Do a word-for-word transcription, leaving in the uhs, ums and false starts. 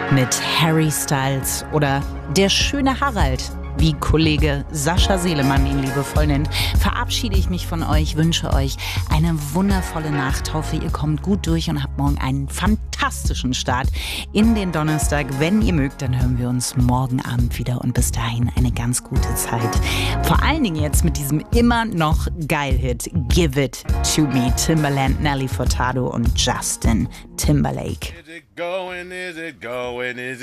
mit Harry Styles oder der schöne Harald, wie Kollege Sascha Selemann ihn liebevoll nennt, verabschiede ich mich von euch, wünsche euch eine wundervolle Nacht, hoffe, ihr kommt gut durch und habt morgen einen fantastischen Start in den Donnerstag. Wenn ihr mögt, dann hören wir uns morgen Abend wieder und bis dahin eine ganz gute Zeit. Vor allen Dingen jetzt mit diesem immer noch Geil-Hit Give It To Me, Timbaland, Nelly Furtado und Justin Timberlake. Is it going? Is it going? Is